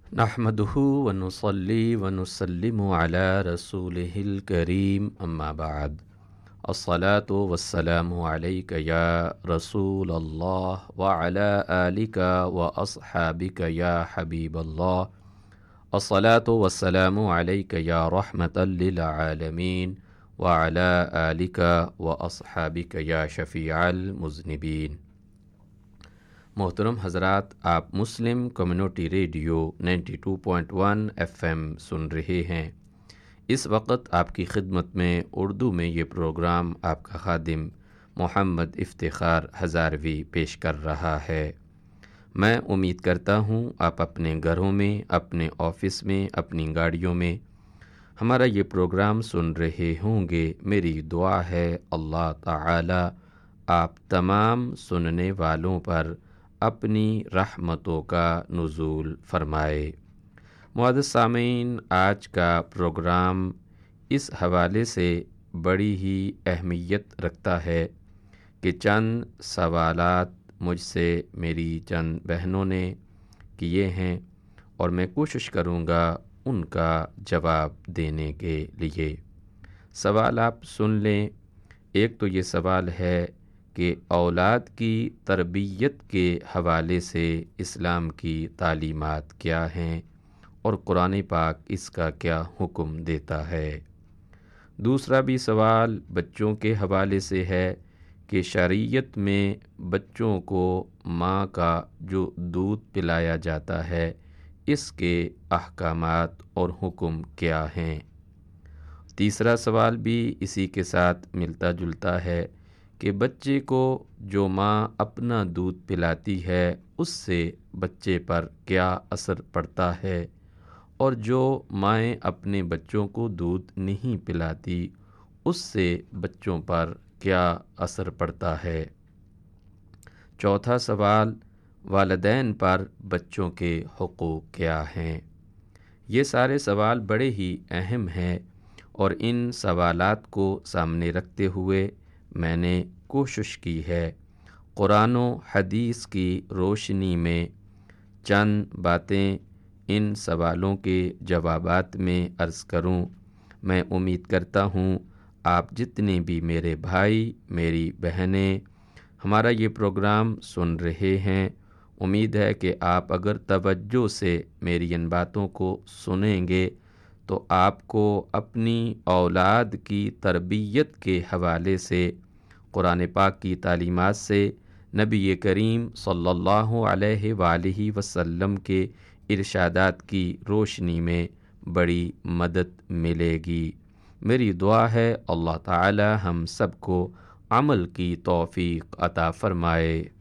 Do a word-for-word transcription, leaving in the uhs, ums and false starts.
نحمدہ ونصلی ونسلم علی رسولہ الکریم اما بعد الصلاة والسلام علیک یا رسول اللہ وعلی آلک واصحابک یا حبیب اللہ الصلاة والسلام علیک یا رحمة للعالمین وعلی آلک واصحابک یا شفیع المذنبین۔ محترم حضرات، آپ مسلم community radio ninety two point one F M سن رہے ہیں۔ اس وقت آپ کی خدمت میں اردو میں یہ پروگرام آپ کا خادم محمد افتخار ہزاروی پیش کر رہا ہے۔ میں امید کرتا ہوں آپ اپنے گھروں میں، اپنے آفس میں، اپنی گاڑیوں میں ہمارا یہ پروگرام سن رہے ہوں گے۔ میری دعا ہے اللہ تعالی آپ تمام سننے والوں پر اپنی رحمتوں کا نزول فرمائے۔ معزز سامعین، آج کا پروگرام اس حوالے سے بڑی ہی اہمیت رکھتا ہے کہ چند سوالات مجھ سے میری چند بہنوں نے کیے ہیں اور میں کوشش کروں گا ان کا جواب دینے کے لیے۔ سوال آپ سن لیں۔ ایک تو یہ سوال ہے کہ اولاد کی تربیت کے حوالے سے اسلام کی تعلیمات کیا ہیں اور قرآن پاک اس کا کیا حکم دیتا ہے۔ دوسرا بھی سوال بچوں کے حوالے سے ہے کہ شریعت میں بچوں کو ماں کا جو دودھ پلایا جاتا ہے اس کے احکامات اور حکم کیا ہیں۔ تیسرا سوال بھی اسی کے ساتھ ملتا جلتا ہے کہ بچے کو جو ماں اپنا دودھ پلاتی ہے اس سے بچے پر کیا اثر پڑتا ہے، اور جو مائیں اپنے بچوں کو دودھ نہیں پلاتی اس سے بچوں پر کیا اثر پڑتا ہے۔ چوتھا سوال والدین پر بچوں کے حقوق کیا ہیں۔ یہ سارے سوال بڑے ہی اہم ہیں اور ان سوالات کو سامنے رکھتے ہوئے میں نے کوشش کی ہے قرآن و حدیث کی روشنی میں چند باتیں ان سوالوں کے جوابات میں عرض کروں۔ میں امید کرتا ہوں آپ جتنے بھی میرے بھائی، میری بہنیں ہمارا یہ پروگرام سن رہے ہیں، امید ہے کہ آپ اگر توجہ سے میری ان باتوں کو سنیں گے تو آپ کو اپنی اولاد کی تربیت کے حوالے سے قرآن پاک کی تعلیمات سے، نبی کریم صلی اللہ علیہ وآلہ وسلم کے ارشادات کی روشنی میں بڑی مدد ملے گی۔ میری دعا ہے اللہ تعالی ہم سب کو عمل کی توفیق عطا فرمائے۔